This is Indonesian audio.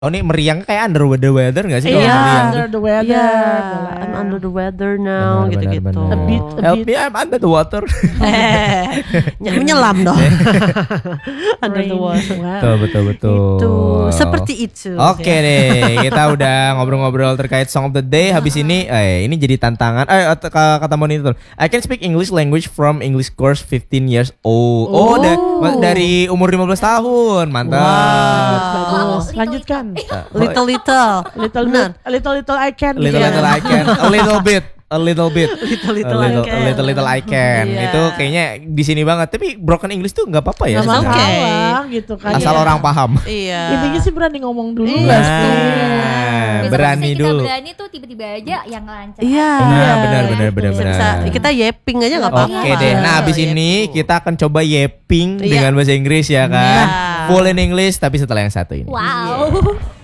Oh ini meriang kayak under the weather gak sih? Iya, Meriang. under the weather. Yeah, I'm under the weather now, Benar, gitu-gitu. benar, A bit. Help me, I'm under the water. Menyelam dong. Under the water. Betul. Itu seperti itu. Oke deh, kita udah ngobrol-ngobrol terkait Song of the Day. Habis ini jadi tantangan. Kata monitor, I can speak English language from English course 15 years old. Dari umur 15 tahun. Mantap. Bagus. Lanjutkan. Little. Benar. Little I can. Little I can. A little bit. Little I can. Iya. Itu kayaknya di sini banget. Tapi broken English tuh nggak apa-apa ya. Gak sebenarnya. masalah gitu kan. Asal orang paham. Iya. Intinya sih berani ngomong dulu Iya. nggak sih? Biasanya Berani kita dulu. berani tuh tiba-tiba aja yang lancar. Iya. Nah, benar. Bisa, kita yeping aja nggak apa-apa. Oke deh. Nah, abis ini kita akan coba yeping Iya. dengan bahasa Inggris ya kan. Iya. Full in English tapi setelah yang satu ini. Wow.